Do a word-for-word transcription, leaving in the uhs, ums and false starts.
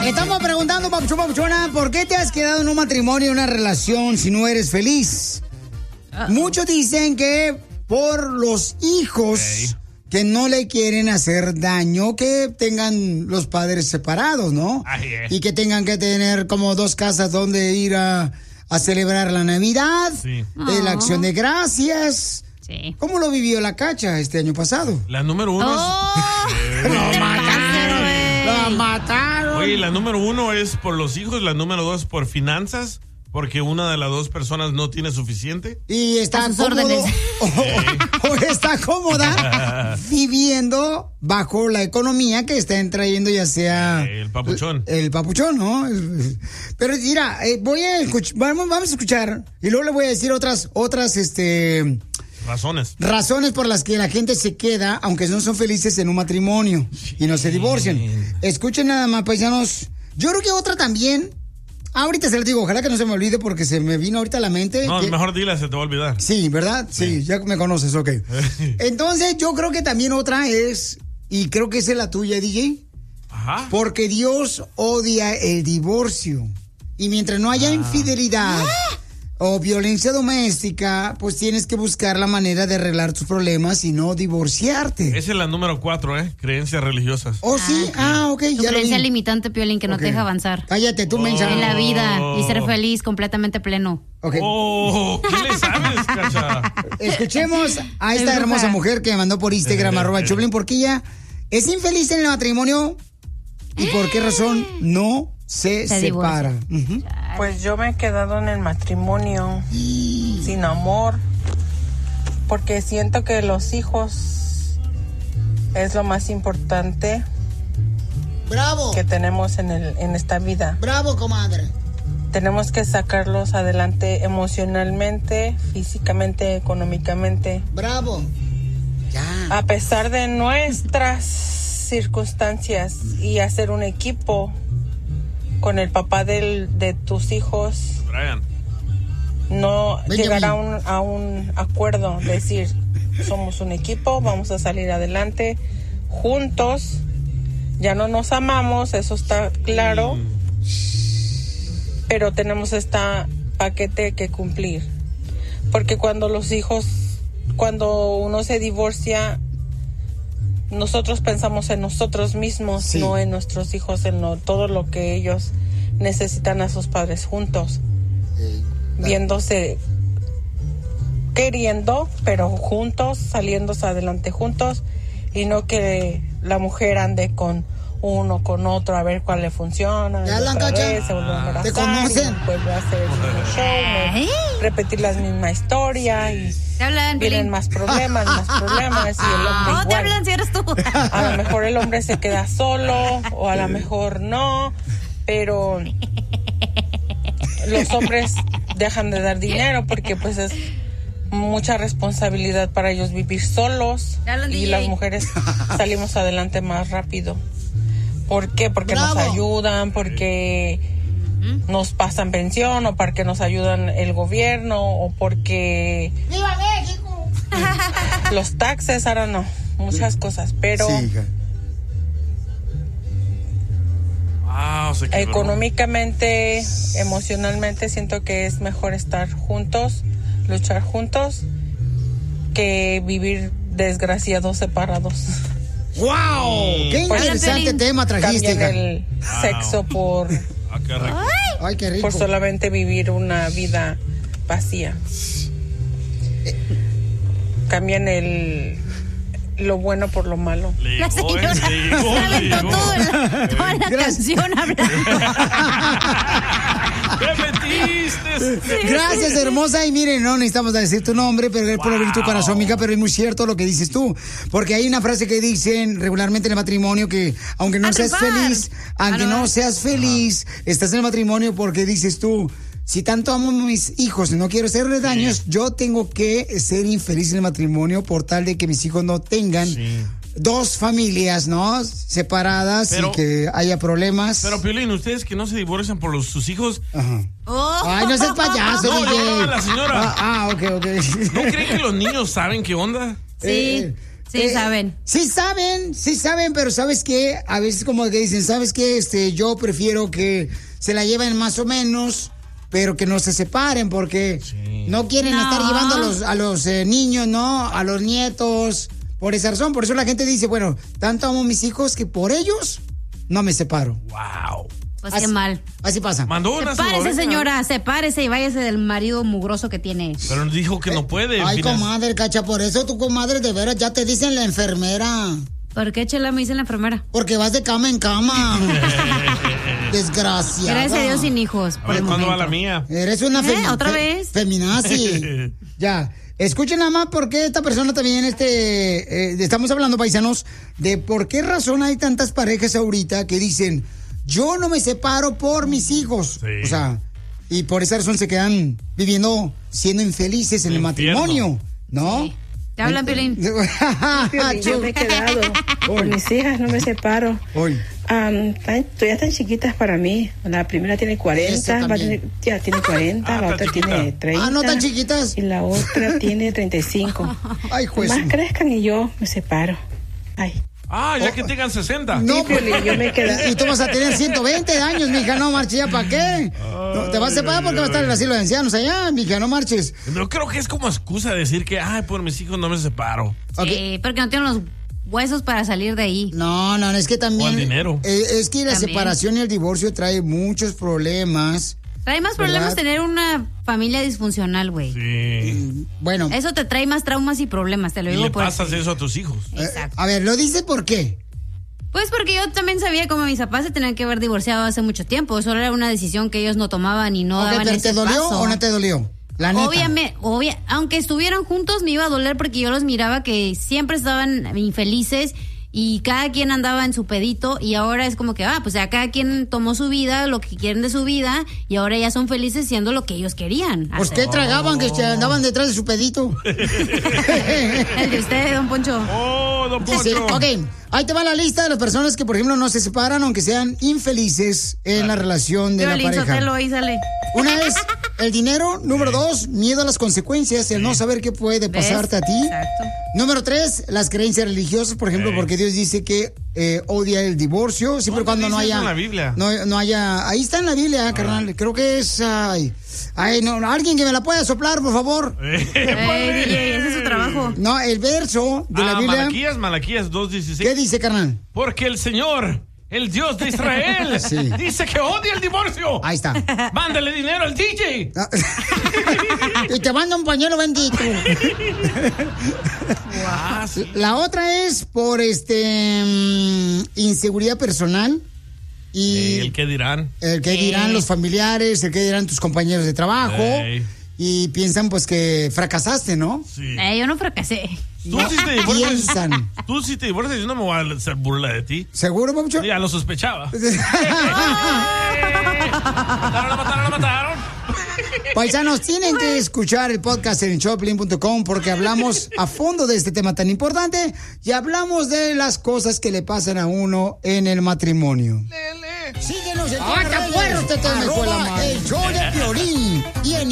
Estamos preguntando, papuchón, papuchona, ¿por qué te has quedado en un matrimonio, en una relación, si no eres feliz? Uh-oh. Muchos dicen que por los hijos okay. que no le quieren hacer daño, que tengan los padres separados, ¿no? Ay, eh. Y que tengan que tener como dos casas donde ir a, a celebrar la Navidad, sí. de la Acción de Gracias. Sí. ¿Cómo lo vivió la Cacha este año pasado? La número uno oh, es... ¡Lo mataron! ¡Lo mataron! Oye, la número uno es por los hijos, la número dos por finanzas, porque una de las dos personas no tiene suficiente. Y está cómodo, o, o, o está cómoda viviendo bajo la economía que están trayendo ya sea... El papuchón. El, el papuchón, ¿no? Pero mira, eh, voy a escuchar, vamos, vamos a escuchar y luego le voy a decir otras, otras, este... Razones. Razones por las que la gente se queda, aunque no son felices en un matrimonio y no se divorcian. Escuchen nada más, paisanos. Yo creo que otra también... Ahorita se les digo, ojalá que no se me olvide porque se me vino ahorita a la mente. No, que... mejor dile, se te va a olvidar. Sí, ¿verdad? Sí, sí, ya me conoces, ok. Entonces, yo creo que también otra es, y creo que esa es la tuya, D J. Ajá. Porque Dios odia el divorcio. Y mientras no haya ah. infidelidad... ¿Ah? O violencia doméstica, pues tienes que buscar la manera de arreglar tus problemas y no divorciarte. Esa es la número cuatro, ¿eh? Creencias religiosas. ¿Oh, sí? Ah, ok. Tu ya creencia limitante, Piolín, que no okay. te deja avanzar. Cállate, tú, oh. mensa. En la vida y ser feliz, completamente pleno. Okay. Oh, ¿qué le sabes, Cacha? Escuchemos a esta hermosa mujer que me mandó por Instagram, arroba el Choplin, porque ella es infeliz en el matrimonio y por qué razón no se, se separa. Uh-huh. Pues yo me he quedado en el matrimonio y... sin amor, porque siento que los hijos es lo más importante. Bravo. Que tenemos en el en esta vida. Bravo, comadre. Tenemos que sacarlos adelante emocionalmente, físicamente, económicamente. Bravo. Ya. A pesar de nuestras circunstancias y hacer un equipo con el papá del, de tus hijos, Brian. No Benjamin. Llegar a un, a un acuerdo, decir, somos un equipo, vamos a salir adelante juntos, ya no nos amamos, eso está claro, mm. pero tenemos este paquete que cumplir, porque cuando los hijos, cuando uno se divorcia, nosotros pensamos en nosotros mismos, sí. no en nuestros hijos, en lo, todo lo que ellos necesitan a sus padres juntos, sí. viéndose, queriendo, pero juntos, saliéndose adelante juntos, y no que la mujer ande con uno, con otro, a ver cuál le funciona. Ya otra vez, se vuelve a embarazar, ¿te conocen? Y vuelve a hacer el mismo show, ¿eh? repetir la misma historia y hablan, vienen Pelín. más problemas, más problemas y el hombre no igual. te hablan si eres tú. A lo mejor el hombre se queda solo o a lo mejor no, pero los hombres dejan de dar dinero porque pues es mucha responsabilidad para ellos vivir solos y las mujeres salimos adelante más rápido. ¿Por qué? Porque Bravo. nos ayudan, porque nos pasan pensión o porque nos ayudan el gobierno o porque ¡Viva México! los taxes, ahora no, muchas cosas, pero sí, wow, se económicamente, emocionalmente siento que es mejor estar juntos, luchar juntos, que vivir desgraciados separados. ¡Wow! ¡Qué interesante tema trajiste! Cambian el wow. sexo por, ah, qué rico. Ay, qué rico. por solamente vivir una vida vacía. Cambian el lo bueno por lo malo. La señora se aventó toda la, toda la canción hablando. ¿Qué metiste? Sí. Gracias, hermosa. Y miren, no necesitamos decir tu nombre, pero es wow. por abrir tu corazón, amiga, pero es muy cierto lo que dices tú. Porque hay una frase que dicen regularmente en el matrimonio que aunque no seas feliz, aunque ah, no. no seas feliz, Ajá. estás en el matrimonio porque dices tú, si tanto amo a mis hijos y no quiero hacerles daños, sí. yo tengo que ser infeliz en el matrimonio por tal de que mis hijos no tengan sí. dos familias, ¿no? Separadas pero, y que haya problemas. Pero, Piolín, ustedes que no se divorcian por los, sus hijos... Ajá. Oh. Ay, no seas payaso, no, D J. No, no, la señora. Ah, ah, ok, ok. ¿No creen que los niños saben qué onda? Sí. Eh, Sí eh, saben. Sí saben, sí saben, pero ¿sabes qué? A veces como que dicen, ¿sabes qué? Este, yo prefiero que se la lleven más o menos, pero que no se separen porque sí. no quieren no. estar llevando a los, a los eh, niños, ¿no? A los nietos, por esa razón. Por eso la gente dice, bueno, tanto amo a mis hijos que por ellos no me separo. Wow. Pues así, qué mal. Así pasa. Mandó una sepárese, señora, sepárese y váyase del marido mugroso que tiene. Pero dijo que eh, no puede. Ay, comadre, cacha, por eso tu comadre de veras ya te dicen la enfermera. ¿Por qué, Chela, me dice la enfermera? Porque vas de cama en cama. Desgraciada. Gracias a Dios sin hijos. A ver, ¿cuándo va la mía? Eres una ¿Eh? femi- ¿Otra fe- vez? feminazi. Ya. Escuchen nada más por qué esta persona también, este, eh, estamos hablando, paisanos, de por qué razón hay tantas parejas ahorita que dicen, yo no me separo por mis hijos. Sí. O sea, y por esa razón se quedan viviendo, siendo infelices en el, el matrimonio, ¿no? Sí. ¿Te hablan, Piolín? Yo me he quedado. Por mis hijas no me separo. Hoy. Um, tan, todavía están chiquitas para mí. La primera tiene cuarenta, va a tener, ya tiene cuarenta, ah, la otra chiquita. Tiene treinta. Ah, no tan chiquitas. Y la otra tiene treinta y cinco. Ay, juez. Más crezcan y yo me separo. Ay. Ah, ya oh. que tengan sesenta. No, sí, Piolín, yo me quedé. Y tú vas a tener ciento veinte años, mija, no marches ya, ¿para qué? No, te vas a separar porque va a estar en el asilo de ancianos allá, mija, no marches. Pero creo que es como excusa decir que, ay, por mis hijos no me separo. Okay. Sí, porque no tienen los huesos para salir de ahí. No, no, es que también... O el dinero. Eh, es que la también. separación y el divorcio trae muchos problemas. Trae más ¿verdad? Problemas tener una familia disfuncional, güey. Sí. Bueno. Eso te trae más traumas y problemas, te lo y digo le por pasas eso a tus hijos. Exacto. Eh, a ver, ¿lo dices por qué? Pues porque yo también sabía cómo mis papás se tenían que haber divorciado hace mucho tiempo. Eso era una decisión que ellos no tomaban y no okay, daban pero ese ¿te dolió paso. o no te dolió? La neta. Obviamente, obvia, aunque estuvieran juntos me iba a doler porque yo los miraba que siempre estaban infelices y cada quien andaba en su pedito y ahora es como que, ah, pues ya cada quien tomó su vida, lo que quieren de su vida y ahora ya son felices siendo lo que ellos querían. Pues qué tragaban que andaban detrás de su pedito. El de usted, don Poncho. Oh, don Poncho. Sí, ok, ahí te va la lista de las personas que, por ejemplo, no se separan aunque sean infelices en la relación de Yo la pareja. Sotelo, ahí sale. Una es el dinero. Número dos, miedo a las consecuencias, el no saber qué puede pasarte a ti. Exacto. Número tres, las creencias religiosas, por ejemplo, porque Dios dice que eh, odia el divorcio, siempre cuando no haya... en la Biblia? No, no haya... Ahí está en la Biblia, ah. carnal. Creo que es... Ay, ay, no, alguien que me la pueda soplar, por favor. Ey, D J, ese es su trabajo. No, el verso de ah, la Biblia... Malaquías, Malaquías dos dieciséis. ¿Qué dice, carnal? Porque el Señor... El Dios de Israel sí. dice que odia el divorcio. Ahí está. Mándale dinero al D J. Y te manda un pañuelo bendito. Wow, sí. La otra es por este um, inseguridad personal. Y el que dirán. El que dirán los familiares, el que dirán tus compañeros de trabajo. Ey. Y piensan pues que fracasaste, ¿no? Sí. Eh, yo no fracasé. Tú sí te divorcias. Tú sí te divorcias, yo no me voy a hacer burla de ti. ¿Seguro, Papucho? Ya lo sospechaba. ¡Mataron, lo mataron, lo mataron! Paisanos, tienen que escuchar el podcast en choplin punto com porque hablamos a fondo de este tema tan importante y hablamos de las cosas que le pasan a uno en el matrimonio. Lele. Síguenos en ¡Ah, te acuerdas! El show de Piolín y en